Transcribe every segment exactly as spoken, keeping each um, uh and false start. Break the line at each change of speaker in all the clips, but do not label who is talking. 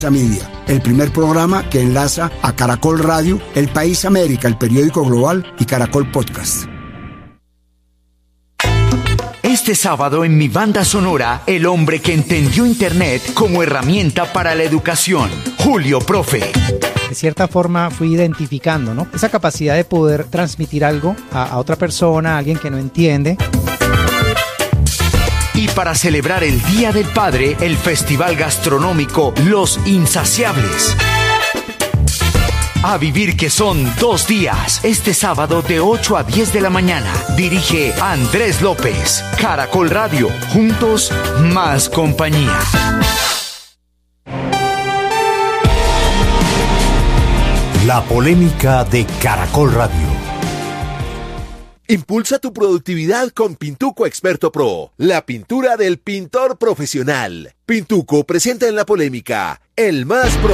Media, el primer programa que enlaza a Caracol Radio, El País América, el periódico global y Caracol Podcast.
Este sábado en mi banda sonora, el hombre que entendió Internet como herramienta para la educación, Julio Profe.
De cierta forma fui identificando, ¿no?, esa capacidad de poder transmitir algo a, a otra persona, a alguien que no entiende.
Y para celebrar el Día del Padre, el festival gastronómico Los Insaciables. A vivir que son dos días, este sábado de ocho a diez de la mañana. Dirige Andrés López. Caracol Radio, juntos más compañía.
La polémica de Caracol Radio.
Impulsa tu productividad con Pintuco Experto Pro, la pintura del pintor profesional. Pintuco presenta en la polémica el más pro.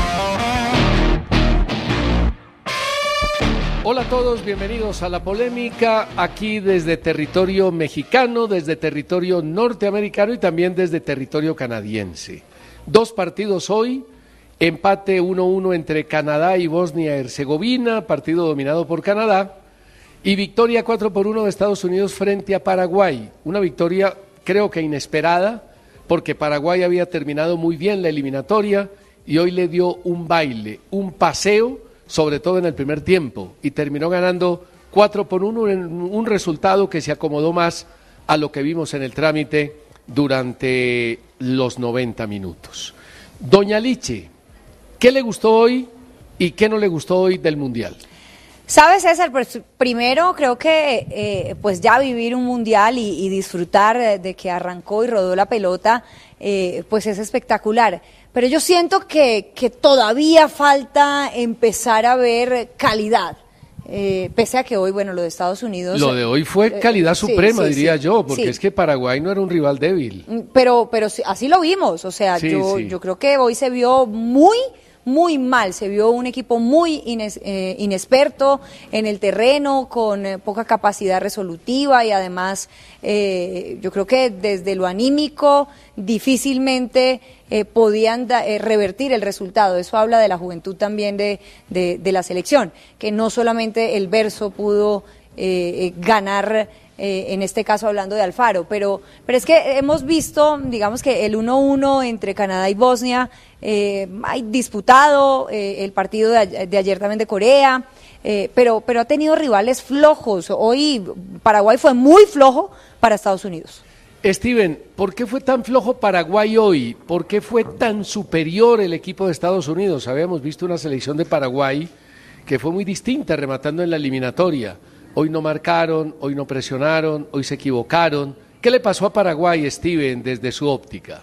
Hola a todos, bienvenidos a la polémica, aquí desde territorio mexicano, desde territorio norteamericano y también desde territorio canadiense. Dos partidos hoy, empate uno uno entre Canadá y Bosnia-Herzegovina, partido dominado por Canadá. Y victoria cuatro por uno de Estados Unidos frente a Paraguay. Una victoria creo que inesperada, porque Paraguay había terminado muy bien la eliminatoria y hoy le dio un baile, un paseo, sobre todo en el primer tiempo. Y terminó ganando cuatro por uno, un resultado que se acomodó más a lo que vimos en el trámite durante los noventa minutos. Doña Liche, ¿qué le gustó hoy y qué no le gustó hoy del Mundial?
¿Sabes, César? Pues primero creo que eh, pues ya vivir un mundial y, y disfrutar de, de que arrancó y rodó la pelota, eh, pues es espectacular. Pero yo siento que, que todavía falta empezar a ver calidad. Eh, pese a que hoy, bueno, lo de Estados Unidos...
Lo de hoy fue calidad eh, suprema, sí, sí, diría sí, yo, porque sí. Es que Paraguay no era un rival débil.
Pero, pero así lo vimos, o sea, sí, yo, sí. yo creo que hoy se vio muy... muy mal, se vio un equipo muy ines, eh, inexperto en el terreno, con eh, poca capacidad resolutiva y además eh, yo creo que desde lo anímico difícilmente eh, podían da, eh, revertir el resultado. Eso habla de la juventud también de, de, de la selección, que no solamente el Verso pudo eh, ganar. Eh, en este caso hablando de Alfaro, pero, pero es que hemos visto, digamos que el uno uno entre Canadá y Bosnia, eh, hay disputado eh, el partido de, de ayer también de Corea, eh, pero, pero ha tenido rivales flojos. Hoy Paraguay fue muy flojo para Estados Unidos.
Steven, ¿por qué fue tan flojo Paraguay hoy? ¿Por qué fue tan superior el equipo de Estados Unidos? Habíamos visto una selección de Paraguay que fue muy distinta rematando en la eliminatoria. Hoy no marcaron, hoy no presionaron, hoy se equivocaron. ¿Qué le pasó a Paraguay, Steven, desde su óptica?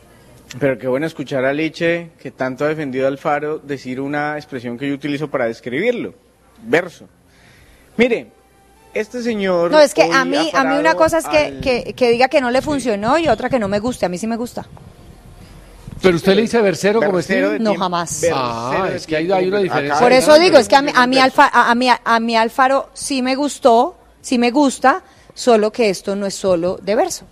Pero qué bueno escuchar a Liche, que tanto ha defendido a Alfaro, decir una expresión que yo utilizo para describirlo, Verso. Mire, este señor...
No, es que a mí, a mí una cosa es que, al... que, que diga que no le funcionó sí. y otra que no me guste, a mí sí me gusta.
¿Pero usted le dice versero como Steven?
No, jamás.
Ah, es que hay, hay una diferencia.
Por eso digo, es que a mí, a mí, Alfa, a, a, mí, a mí Alfaro sí me gustó, sí me gusta, solo que esto no es solo de Verso.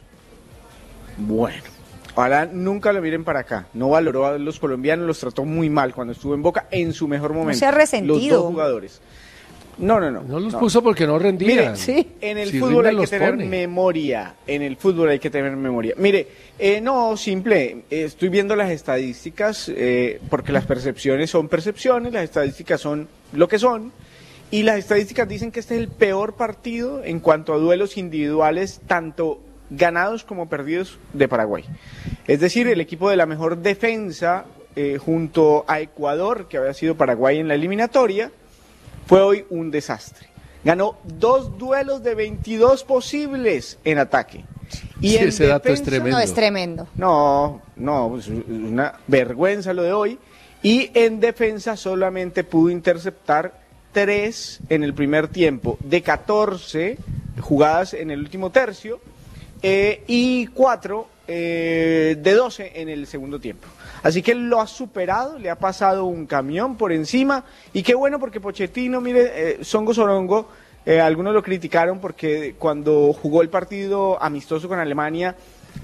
Bueno, ojalá nunca lo miren para acá. No valoró a los colombianos, los trató muy mal cuando estuvo en Boca en su mejor momento.
No se ha resentido.
Los dos jugadores. No, no, no.
No los
no.
puso porque no rendían.
Mire, sí. en el si fútbol hay que tener pone. memoria. En el fútbol hay que tener memoria. Mire, eh, no, simple. Eh, estoy viendo las estadísticas eh, porque las percepciones son percepciones, las estadísticas son lo que son. Y las estadísticas dicen que este es el peor partido en cuanto a duelos individuales, tanto ganados como perdidos de Paraguay. Es decir, el equipo de la mejor defensa eh, junto a Ecuador, que había sido Paraguay en la eliminatoria, fue hoy un desastre. Ganó dos duelos de veintidós posibles en ataque.
Y sí, en ese defensa, dato es tremendo.
No, es tremendo.
No, no, es una vergüenza lo de hoy. Y en defensa solamente pudo interceptar tres en el primer tiempo, de catorce jugadas en el último tercio, eh, y cuatro eh, de doce en el segundo tiempo. Así que lo ha superado, le ha pasado un camión por encima, y qué bueno porque Pochettino, mire, eh, Songo Sorongo, eh, algunos lo criticaron porque cuando jugó el partido amistoso con Alemania,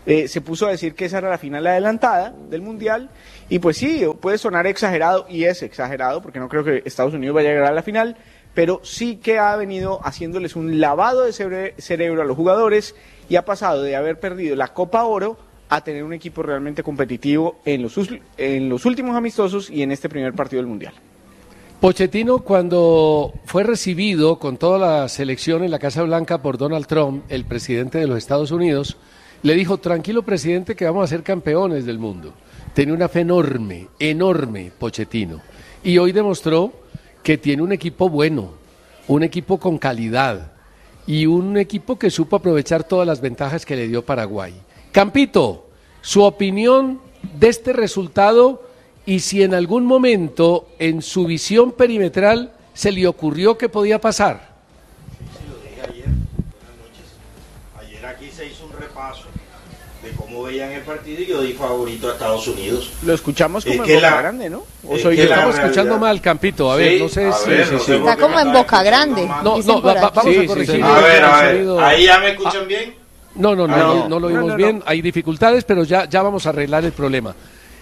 eh, se puso a decir que esa era la final adelantada del Mundial, y pues sí, puede sonar exagerado, y es exagerado, porque no creo que Estados Unidos vaya a llegar a la final, pero sí que ha venido haciéndoles un lavado de cere- cerebro a los jugadores, y ha pasado de haber perdido la Copa Oro a tener un equipo realmente competitivo en los, en los últimos amistosos y en este primer partido del Mundial.
Pochettino, cuando fue recibido con toda la selección en la Casa Blanca por Donald Trump, el presidente de los Estados Unidos, le dijo: tranquilo, presidente, que vamos a ser campeones del mundo. Tenía una fe enorme, enorme Pochettino, y hoy demostró que tiene un equipo bueno, un equipo con calidad y un equipo que supo aprovechar todas las ventajas que le dio Paraguay. Campito, su opinión de este resultado, y si en algún momento en su visión perimetral se le ocurrió que podía pasar.
Sí, lo dije ayer. Buenas noches. Ayer aquí se hizo un repaso de cómo veían el partido y yo di favorito a Estados Unidos.
Lo escuchamos como en Boca la, Grande, ¿no?
¿O soy yo? Estamos escuchando mal, Campito. A ver, sí, no sé si...
Ver,
sí,
no sí, sí. Está como en Boca Grande.
No, no, va, va, vamos sí, a corregir.
Sí, sí. A ver, a ver. ¿Ahí ya me escuchan ah, bien?
No, no, no, ah, no, no, no lo oímos no, no, bien. No. Hay dificultades, pero ya, ya vamos a arreglar el problema.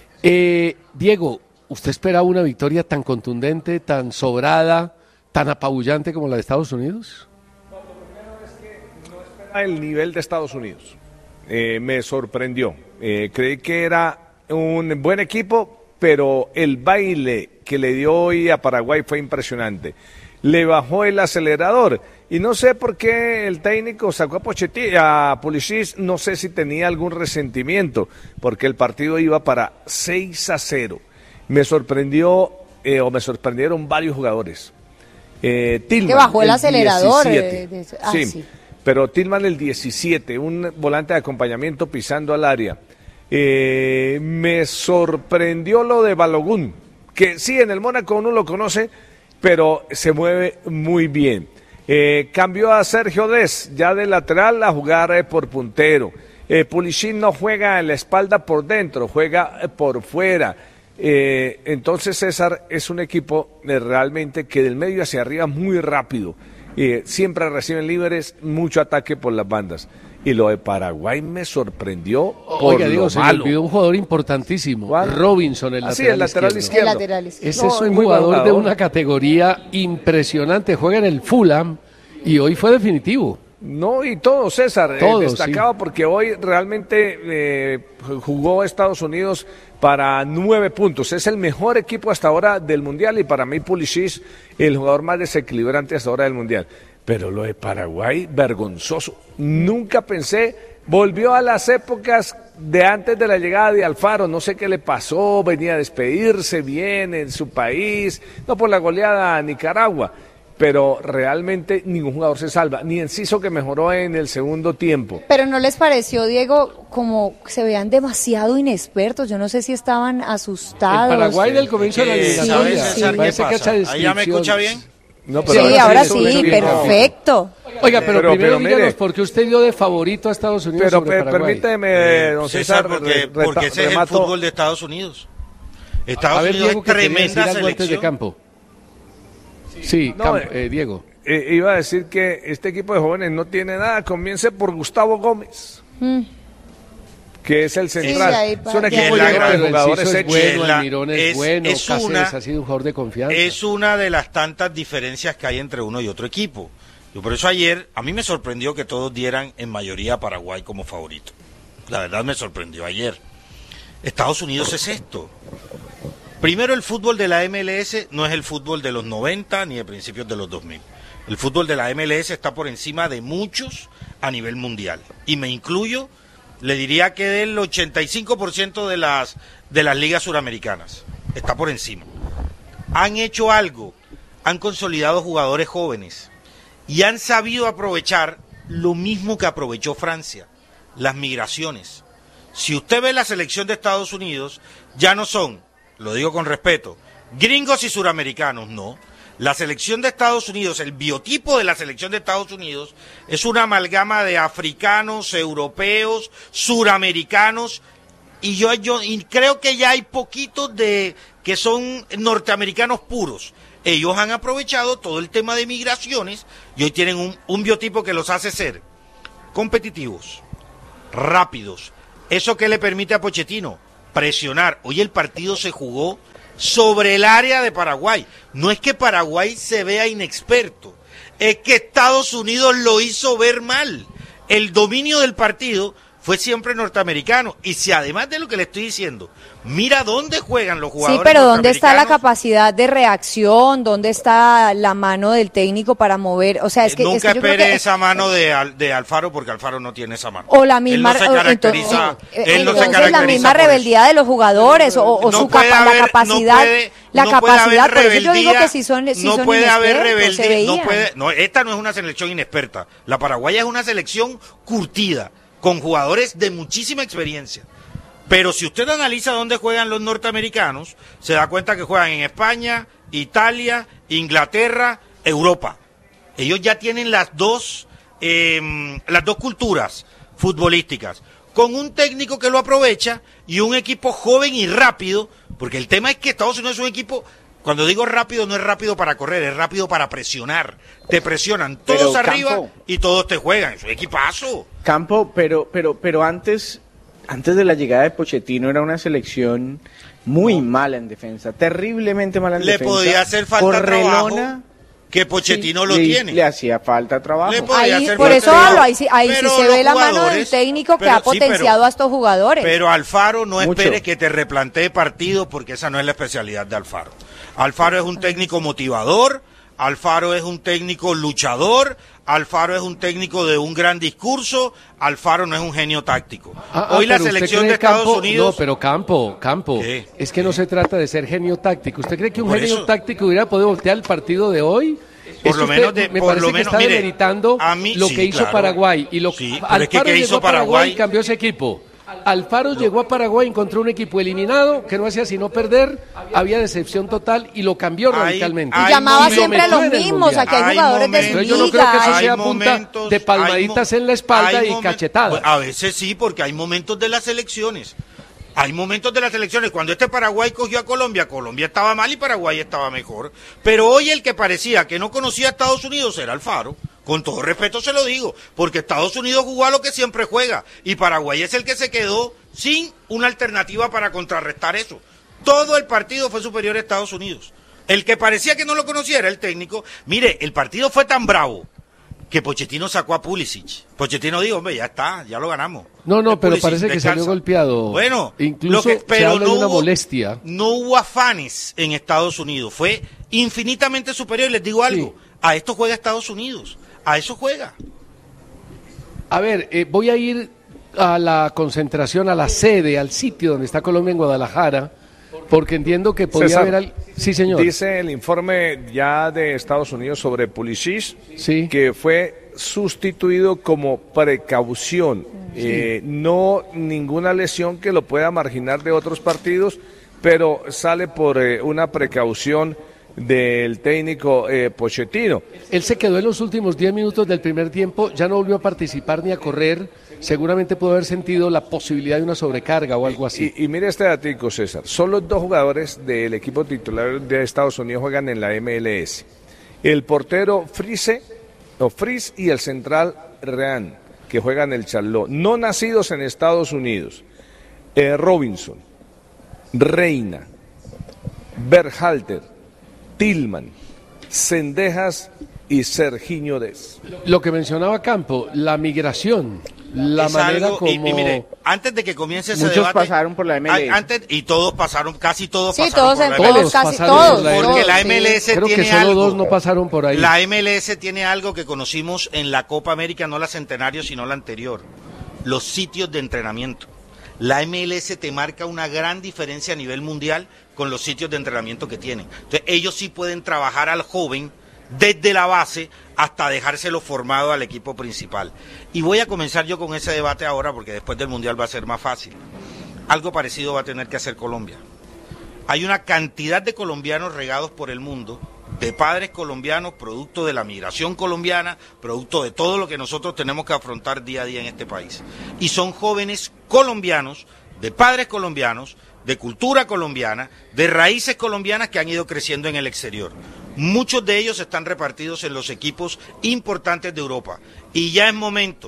Eh, Diego, ¿usted esperaba una victoria tan contundente, tan sobrada, tan apabullante como la de Estados Unidos?
No, lo primero es que no esperaba el nivel de Estados Unidos. Eh, me sorprendió. Eh, creí que era un buen equipo, pero el baile que le dio hoy a Paraguay fue impresionante. Le bajó el acelerador y no sé por qué el técnico sacó a Pochettino, a Pulisic, no sé si tenía algún resentimiento, porque el partido iba para seis a cero. Me sorprendió, eh, o me sorprendieron varios jugadores. Eh, Tillman,
que bajó el, el acelerador.
diecisiete,
de, de, ah,
sí,
sí,
pero Tillman el diecisiete, un volante de acompañamiento pisando al área. Eh, me sorprendió lo de Balogun, que sí, en el Mónaco uno lo conoce, pero se mueve muy bien. Eh, cambió a Sergio Dest, ya de lateral, a jugar eh, por puntero. Eh, Pulisic no juega en la espalda por dentro, juega eh, por fuera. Eh, entonces César es un equipo eh, realmente que del medio hacia arriba muy rápido. Eh, siempre reciben libres, mucho ataque por las bandas. Y lo de Paraguay me sorprendió por
Oiga, digo,
lo
se
malo.
le olvidó un jugador importantísimo, ¿cuál? Robinson, el,
ah,
lateral,
sí, el lateral izquierdo.
izquierdo.
El lateral izquierdo.
Ese no, es un jugador, jugador de una categoría impresionante, juega en el Fulham y hoy fue definitivo.
No, y todo, César,
todo,
eh, destacaba
sí.
Porque hoy realmente eh, jugó Estados Unidos para nueve puntos. Es el mejor equipo hasta ahora del Mundial y para mí Pulisic el jugador más desequilibrante hasta ahora del Mundial. Pero lo de Paraguay, vergonzoso. Nunca pensé, volvió a las épocas de antes de la llegada de Alfaro, no sé qué le pasó, venía a despedirse bien en su país, no por la goleada a Nicaragua, pero realmente ningún jugador se salva, ni Enciso, que mejoró en el segundo tiempo.
Pero ¿no les pareció, Diego, como se veían demasiado inexpertos? Yo no sé si estaban asustados.
El Paraguay del comienzo de la eliminatoria.
Sí,
sí. ¿Ahí ya me escucha bien?
No, pero
sí, ahora sí, sí perfecto.
Oiga, pero, pero primero pero, díganos, ¿por qué usted dio de favorito a Estados Unidos
pero,
sobre Paraguay?
Permíteme, don
César, porque, porque ese es el fútbol de Estados Unidos. Estados
a ver,
Unidos
Diego,
es tremenda selección.
De campo. Sí,
no,
campo, eh, Diego.
Eh, iba a decir que este equipo de jóvenes no tiene nada. Comience por Gustavo Gómez. Mm. Que es el central. Sí,
es un equipo lleno de jugadores hechos. Es bueno, Almirón es, es bueno, es Cáceres una, ha sido un jugador de confianza.
Es una de las tantas diferencias que hay entre uno y otro equipo. Yo por eso ayer, a mí me sorprendió que todos dieran en mayoría a Paraguay como favorito. La verdad me sorprendió ayer. Estados Unidos es esto. Primero, el fútbol de la M L S no es el fútbol de los noventa ni de principios de los dos mil. El fútbol de la M L S está por encima de muchos a nivel mundial. Y me incluyo... Le diría que del ochenta y cinco por ciento de las, de las ligas suramericanas. Está por encima. Han hecho algo, han consolidado jugadores jóvenes y han sabido aprovechar lo mismo que aprovechó Francia, las migraciones. Si usted ve la selección de Estados Unidos, ya no son, lo digo con respeto, gringos y suramericanos, no. La selección de Estados Unidos, el biotipo de la selección de Estados Unidos es una amalgama de africanos, europeos, suramericanos y yo, yo y creo que ya hay poquitos de que son norteamericanos puros. Ellos han aprovechado todo el tema de migraciones y hoy tienen un, un biotipo que los hace ser competitivos, rápidos, ¿Eso qué le permite a Pochettino? Presionar. Hoy el partido se jugó sobre el área de Paraguay. No es que Paraguay se vea inexperto, es que Estados Unidos lo hizo ver mal. El dominio del partido fue siempre norteamericano. Y si además de lo que le estoy diciendo, mira dónde juegan los jugadores.
Sí, pero ¿dónde está la capacidad de reacción? ¿Dónde está la mano del técnico para mover? O sea, es que...
Nunca
es que yo
espere
creo que...
esa mano de, de Alfaro, porque Alfaro no tiene esa mano.
O la misma...
Él no se caracteriza,
entonces,
él no
entonces
se caracteriza
la misma rebeldía de los jugadores, o, o
no
su capa,
haber,
la capacidad...
No puede,
la
no
capacidad, por eso yo digo
rebeldía,
que si son, si
no
son
puede haber rebeldía,
no
no puede, no, esta no es una selección inexperta. La paraguaya es una selección curtida, con jugadores de muchísima experiencia. Pero si usted analiza dónde juegan los norteamericanos, se da cuenta que juegan en España, Italia, Inglaterra, Europa. Ellos ya tienen las dos, eh, las dos culturas futbolísticas, con un técnico que lo aprovecha y un equipo joven y rápido, porque el tema es que Estados Unidos es un equipo, cuando digo rápido, no es rápido para correr, es rápido para presionar. Te presionan todos pero, arriba Campo, y todos te juegan, es un equipazo.
Campo, pero, pero, pero antes, antes de la llegada de Pochettino era una selección muy no. mala en defensa, terriblemente mala en
Le
defensa.
Le podía hacer falta trabajo, que Pochettino sí, lo
le,
tiene.
Le hacía falta trabajo.
Ahí, por eso hablo, ahí, sí, ahí sí se ve la mano del técnico que pero, ha potenciado sí, pero, a estos jugadores.
Pero Alfaro no Mucho. espere que te replantee partidos, porque esa no es la especialidad de Alfaro. Alfaro es un técnico motivador, Alfaro es un técnico luchador, Alfaro es un técnico de un gran discurso, Alfaro no es un genio táctico.
Ah,
Hoy
ah,
la selección de Estados
Campo,
Unidos...
No, pero Campo, Campo, ¿Qué? es que no se trata de ser genio táctico. ¿Usted cree que un
por
genio
eso,
táctico hubiera podido voltear el partido de hoy?
Por lo menos de,
me
por
parece
lo
que
menos,
está
mire,
demeritando
a mí,
lo
sí,
que hizo
claro.
Paraguay. Y lo,
sí,
Alfaro
es que, ¿qué
llegó
hizo
a Paraguay?
Paraguay
y cambió ese equipo. Alfaro no. llegó a Paraguay, encontró un equipo eliminado que no hacía sino perder, había decepción total y lo cambió hay, radicalmente.
Y llamaba siempre a los mismos, aquí hay, hay jugadores momentos, de su liga.
Yo no creo que eso sea punta de palmaditas en la espalda y cachetadas.
A veces sí, porque hay momentos de las elecciones. Hay momentos de las elecciones, cuando este Paraguay cogió a Colombia, Colombia estaba mal y Paraguay estaba mejor. Pero hoy el que parecía que no conocía a Estados Unidos era Alfaro. Con todo respeto se lo digo, porque Estados Unidos jugó a lo que siempre juega y Paraguay es el que se quedó sin una alternativa para contrarrestar eso. Todo el partido fue superior a Estados Unidos. El que parecía que no lo conocía era el técnico. Mire, el partido fue tan bravo que Pochettino sacó a Pulisic. Pochettino dijo, hombre, ya está, ya lo ganamos.
No, no, pero
Pulisic,
parece que
descansa.
salió golpeado.
Bueno,
incluso
lo que, pero
se habla
no
de una
hubo,
molestia.
No hubo afanes en Estados Unidos, fue infinitamente superior. Y les digo algo, sí. a esto juega Estados Unidos, a eso juega.
A ver, eh, voy a ir a la concentración, a la sede, al sitio donde está Colombia en Guadalajara, porque entiendo que podía
César,
haber... Al... Sí, señor.
Dice el informe ya de Estados Unidos sobre Pulisic,
sí.
que fue sustituido como precaución, sí. eh, no ninguna lesión que lo pueda marginar de otros partidos, pero sale por eh, una precaución del técnico eh, Pochettino.
Él se quedó en los últimos diez minutos del primer tiempo, ya no volvió a participar ni a correr, seguramente pudo haber sentido la posibilidad de una sobrecarga o algo así.
Y, y mire este datico, César, solo dos jugadores del equipo titular de Estados Unidos juegan en la M L S. El portero Frise, o Fris y el central Rean, que juegan en el Charlotte, no nacidos en Estados Unidos. Eh, Robinson, Reina, Berhalter, Tillman, Cendejas y Sergiño Dez.
Lo que mencionaba Campo, la migración, la
es
manera
algo,
como...
Y, y mire, antes de que comience ese
Muchos
debate...
pasaron por la M L S.
Antes, y todos pasaron, casi todos
sí,
pasaron
todos,
por la
todos,
M L S.
casi
todos.
todos.
Porque
todos,
la M L S
sí. Creo
tiene
que solo
algo...
dos no pasaron por ahí.
La M L S tiene algo que conocimos en la Copa América, no la Centenario, sino la anterior. Los sitios de entrenamiento. La M L S te marca una gran diferencia a nivel mundial con los sitios de entrenamiento que tienen. Entonces, ellos sí pueden trabajar al joven desde la base hasta dejárselo formado al equipo principal. Y voy a comenzar yo con ese debate ahora porque después del Mundial va a ser más fácil. Algo parecido va a tener que hacer Colombia. Hay una cantidad de colombianos regados por el mundo, de padres colombianos, producto de la migración colombiana, producto de todo lo que nosotros tenemos que afrontar día a día en este país. Y son jóvenes colombianos, de padres colombianos, de cultura colombiana, de raíces colombianas que han ido creciendo en el exterior. Muchos de ellos están repartidos en los equipos importantes de Europa. Y ya es momento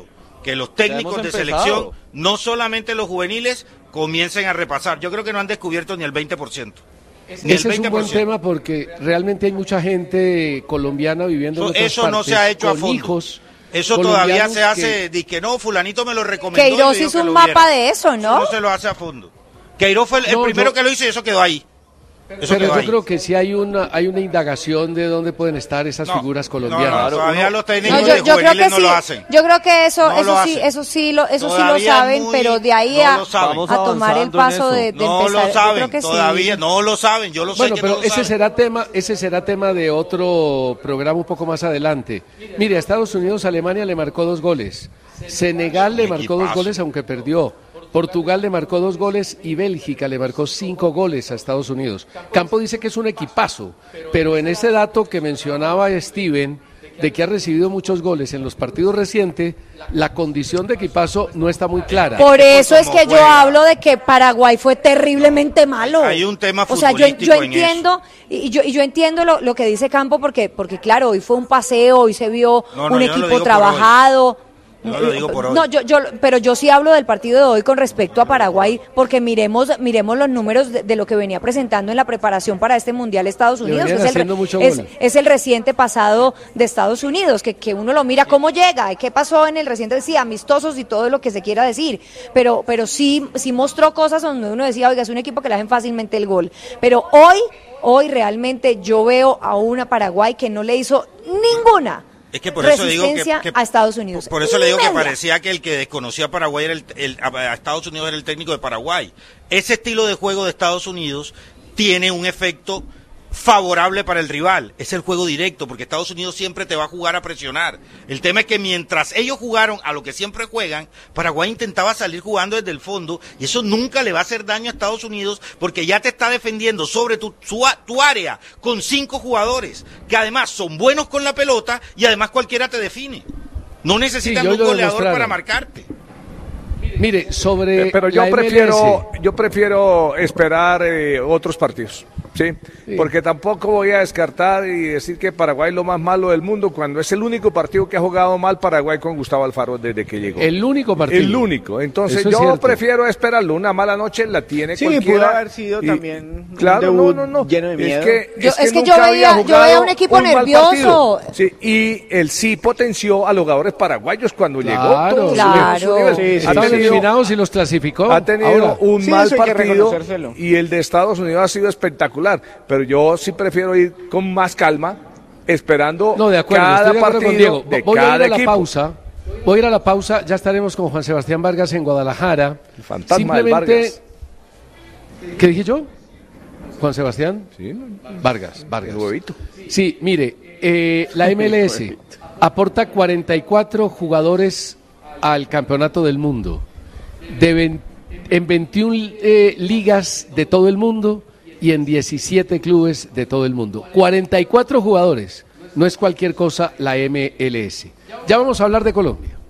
que los técnicos de selección, no solamente los juveniles, comiencen a repasar. Yo creo que no han descubierto ni el veinte por ciento.
Ese es un buen tema porque realmente hay mucha gente colombiana viviendo en otras
Eso
partes,
no se ha hecho a fondo.
Hijos
eso todavía se hace, de que no, fulanito me lo recomendó.
Queiroz hizo un mapa de eso, ¿no?
Eso no se lo hace a fondo. Queiroz fue el, no, el primero yo... que lo hizo y eso quedó ahí.
Eso Pero yo ahí. creo que sí hay una hay una indagación de dónde pueden estar esas no, figuras colombianas.
No, no, todavía los técnicos no, yo, de juveniles no
sí,
lo hacen.
Yo creo que eso no eso sí eso sí lo eso todavía sí lo saben, muy, pero de ahí a, a tomar el paso de, de
no
empezar.
Lo saben,
yo creo que
todavía
sí.
no lo saben, yo lo
bueno,
sé que
pero
no lo
ese
saben.
será tema ese será tema de otro programa un poco más adelante. Mire, a Estados Unidos Alemania le marcó dos goles. Senegal le marcó dos goles aunque perdió. Portugal le marcó dos goles y Bélgica le marcó cinco goles a Estados Unidos. Campo dice que es un equipazo, pero en ese dato que mencionaba Steven, de que ha recibido muchos goles en los partidos recientes, la condición de equipazo no está muy clara.
Por eso es que yo hablo de que Paraguay fue terriblemente malo.
Hay un tema
futbolístico. O sea, yo, yo entiendo y yo, y yo entiendo lo, lo que dice Campo porque, porque claro, hoy fue un paseo, hoy se vio no, no, un equipo trabajado.
No lo digo por hoy.
No, yo, yo, pero yo sí hablo del partido de hoy con respecto a Paraguay, porque miremos, miremos los números de, de lo que venía presentando en la preparación para este Mundial Estados Unidos. Es el, es, es el reciente pasado de Estados Unidos, que, que uno lo mira cómo llega, qué pasó en el reciente, sí, amistosos y todo lo que se quiera decir, pero, pero sí, sí mostró cosas donde uno decía, oiga, es un equipo que le hacen fácilmente el gol. Pero hoy, hoy realmente yo veo a una Paraguay que no le hizo ninguna
Es que por eso digo que, que
a Estados Unidos.
Por eso le digo que parecía que el que desconocía a Paraguay era el, el, a Estados Unidos era el técnico de Paraguay. Ese estilo de juego de Estados Unidos tiene un efecto favorable para el rival, es el juego directo, porque Estados Unidos siempre te va a jugar a presionar. El tema es que mientras ellos jugaron a lo que siempre juegan, Paraguay intentaba salir jugando desde el fondo, y eso nunca le va a hacer daño a Estados Unidos, porque ya te está defendiendo sobre tu, su, tu área con cinco jugadores, que además son buenos con la pelota, y además cualquiera te define. No necesitan sí, un goleador para marcarte.
Mire, sobre
eh, pero yo prefiero yo prefiero esperar eh, otros partidos. ¿Sí? sí, porque tampoco voy a descartar y decir que Paraguay es lo más malo del mundo cuando es el único partido que ha jugado mal Paraguay con Gustavo Alfaro desde que llegó.
El único partido.
El único. Entonces yo prefiero esperarlo. Una mala noche la tiene
sí,
cualquiera.
Sí, pudo haber sido y, también
claro,
un
no, no, no.
lleno de miedo.
Es que,
yo,
es que,
es que yo, veía, yo veía un equipo
un
nervioso.
Sí, y él sí potenció a los jugadores paraguayos cuando
claro,
llegó.
Claro.
Sí, sí, estaban eliminados y los clasificó.
Ha tenido
Ahora,
un
sí,
mal partido
reconocérselo.
Y el de Estados Unidos ha sido espectacular. Pero yo sí prefiero ir con más calma, esperando
no, de acuerdo,
cada
estoy de acuerdo
partido
con Diego.
de
voy
cada
a ir a la
equipo.
pausa. Voy a ir a la pausa. Ya estaremos con Juan Sebastián Vargas en Guadalajara.
El fantasma
Simplemente,
de Vargas.
¿Qué dije yo? Juan Sebastián
sí.
Vargas. Vargas.
El huevito.
Sí, mire, eh, la M L S aporta cuarenta y cuatro jugadores al campeonato del mundo. De veinte, en veintiuna eh, ligas de todo el mundo y en diecisiete clubes de todo el mundo. cuarenta y cuatro jugadores. No es cualquier cosa la M L S. Ya vamos a hablar de Colombia.